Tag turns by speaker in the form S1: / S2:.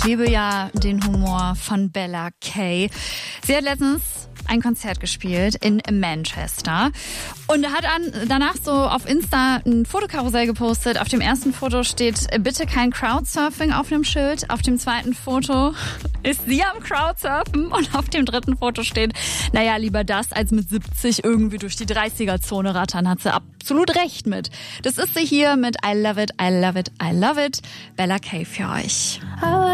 S1: liebe ja den Humor von Bella Kay. Sie hat letztens ein Konzert gespielt in Manchester und hat danach so auf Insta ein Fotokarussell gepostet. Auf dem ersten Foto steht bitte kein Crowdsurfing auf einem Schild. Auf dem zweiten Foto ist sie am Crowdsurfen und auf dem dritten Foto steht, naja, lieber das als mit 70 irgendwie durch die 30er-Zone rattern. Hat sie absolut recht mit. Das ist sie hier mit I Love It, I Love It, I Love It. Bella Kay für euch.